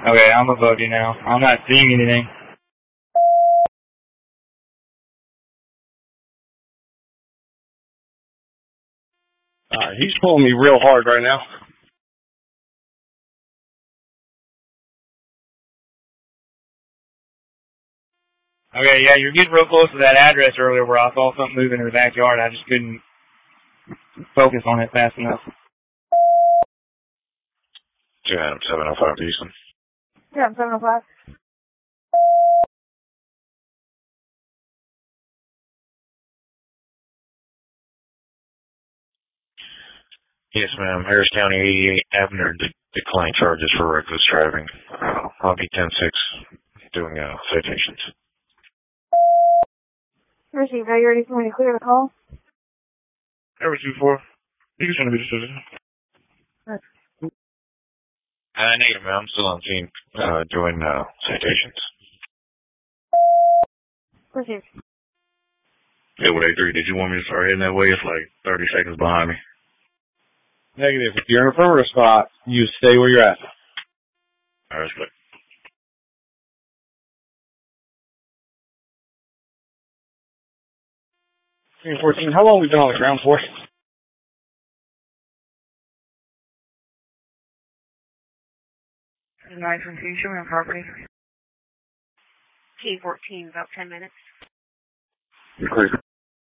Okay, I'm above you now. I'm not seeing anything. He's pulling me real hard right now. Okay, yeah, you're getting real close to that address earlier where I saw something moving in the backyard. I just couldn't focus on it fast enough. Yeah, 705 Houston. Yeah, 705. Yes, ma'am. Harris County 88 Abner declined charges for reckless driving. I'll be 10-6 doing citations. Received. Are you ready for me to clear the call? Ever 2-4. You just want to be decision. Negative, ma'am. I'm still on scene doing citations. Received. Yeah, with A3, did you want me to start heading that way? It's like 30 seconds behind me. Negative. If you're in a perimeter spot, you stay where you're at. All right, respect. 14, how long have we been on the ground for? 9 from Fusion and property. T14, about 10 minutes. Clear.